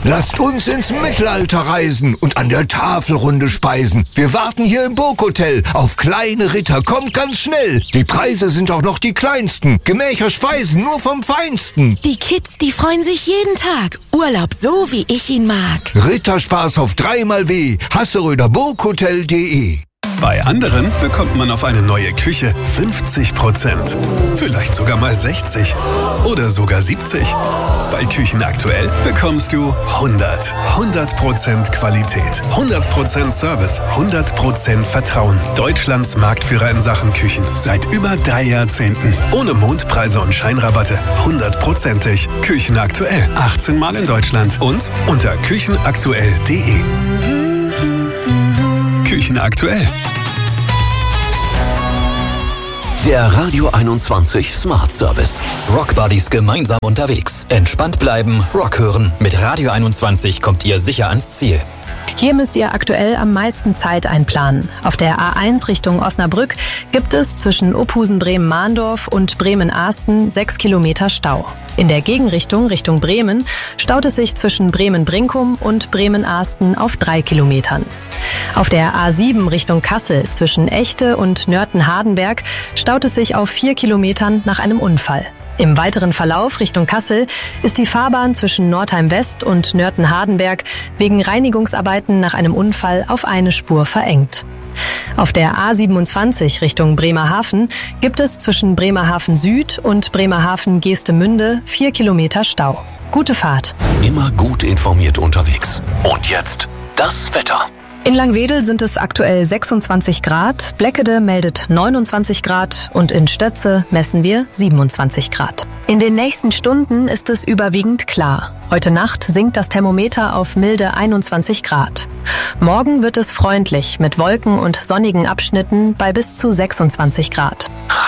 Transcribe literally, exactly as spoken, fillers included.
Lasst uns ins Mittelalter reisen und an der Tafelrunde speisen. Wir warten hier im Burghotel auf kleine Ritter. Kommt ganz schnell. Die Preise sind auch noch die kleinsten. Gemächer speisen nur vom Feinsten. Die Kids, die freuen sich jeden Tag. Urlaub so, wie ich ihn mag. Ritterspaß auf dreimal W. Hasseröder Burghotel punkt de. Bei anderen bekommt man auf eine neue Küche fünfzig Prozent. Vielleicht sogar mal sechzig oder sogar siebzig. Bei Küchen aktuell bekommst du hundert. hundert Prozent Qualität, hundert Prozent Service, hundert Prozent Vertrauen. Deutschlands Marktführer in Sachen Küchen. Seit über drei Jahrzehnten. Ohne Mondpreise und Scheinrabatte. hundertprozentig. Küchen aktuell. achtzehn Mal in Deutschland. Und unter küchenaktuell punkt de. Küchen aktuell. Der Radio einundzwanzig Smart Service. Rockbuddies gemeinsam unterwegs. Entspannt bleiben, Rock hören. Mit Radio einundzwanzig kommt ihr sicher ans Ziel. Hier müsst ihr aktuell am meisten Zeit einplanen. Auf der A eins Richtung Osnabrück gibt es zwischen Opusen-Bremen-Mahndorf und Bremen-Ahsten sechs Kilometer Stau. In der Gegenrichtung Richtung Bremen staut es sich zwischen Bremen-Brinkum und Bremen-Ahsten auf drei Kilometern. Auf der A sieben Richtung Kassel zwischen Echte und Nörten-Hardenberg staut es sich auf vier Kilometern nach einem Unfall. Im weiteren Verlauf Richtung Kassel ist die Fahrbahn zwischen Nordheim West und Nörten-Hardenberg wegen Reinigungsarbeiten nach einem Unfall auf eine Spur verengt. Auf der A siebenundzwanzig Richtung Bremerhaven gibt es zwischen Bremerhaven Süd und Bremerhaven-Geestemünde vier Kilometer Stau. Gute Fahrt. Immer gut informiert unterwegs. Und jetzt das Wetter. In Langwedel sind es aktuell sechsundzwanzig Grad, Bleckede meldet neunundzwanzig Grad und in Stötze messen wir siebenundzwanzig Grad. In den nächsten Stunden ist es überwiegend klar. Heute Nacht sinkt das Thermometer auf milde einundzwanzig Grad. Morgen wird es freundlich mit Wolken und sonnigen Abschnitten bei bis zu sechsundzwanzig Grad.